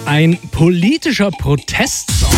Ein politischer Protestsong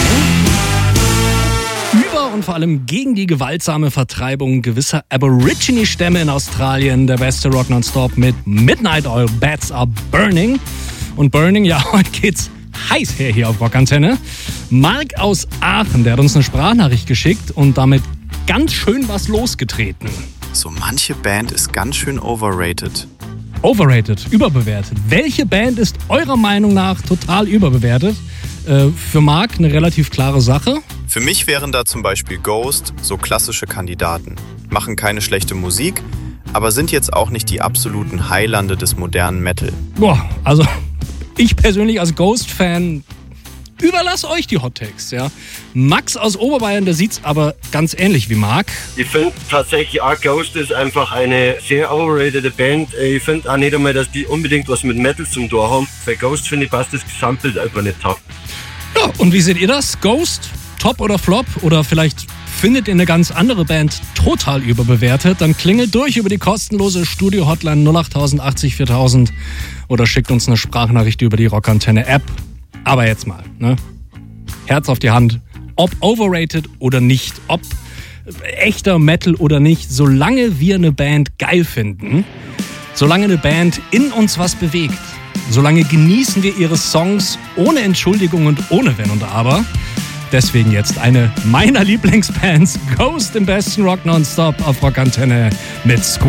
über und vor allem gegen die gewaltsame Vertreibung gewisser Aborigine-Stämme in Australien. Der beste Rock Nonstop mit Midnight Oil, Bats Are Burning. Und Burning, ja, heute geht's heiß her hier auf Rockantenne. Marc aus Aachen, der hat uns eine Sprachnachricht geschickt und damit ganz schön was losgetreten. So manche Band ist ganz schön overrated. Overrated, überbewertet. Welche Band ist eurer Meinung nach total überbewertet? Für Marc eine relativ klare Sache. Für mich wären da zum Beispiel Ghost so klassische Kandidaten. Machen keine schlechte Musik, aber sind jetzt auch nicht die absoluten Highlande des modernen Metal. Boah, also ich persönlich als Ghost-Fan überlasse euch die Hot Takes, ja. Max aus Oberbayern, der sieht's aber ganz ähnlich wie Marc. Ich finde tatsächlich auch Ghost ist einfach eine sehr overrated Band. Ich finde auch nicht einmal, dass die unbedingt was mit Metal zum Tor haben. Bei Ghost finde ich passt das Gesamtbild einfach nicht top. Ja, und wie seht ihr das? Ghost, top oder flop? Oder vielleicht findet ihr eine ganz andere Band total überbewertet? Dann klingelt durch über die kostenlose Studio-Hotline 08080 4000 oder schickt uns eine Sprachnachricht über die Rockantenne-App. Aber jetzt mal, ne? Herz auf die Hand, ob overrated oder nicht, ob echter Metal oder nicht, solange wir eine Band geil finden, solange eine Band in uns was bewegt, solange genießen wir ihre Songs ohne Entschuldigung und ohne Wenn und Aber. Deswegen jetzt eine meiner Lieblingsbands, Ghost im besten Rock Nonstop auf Rockantenne mit Squeeze.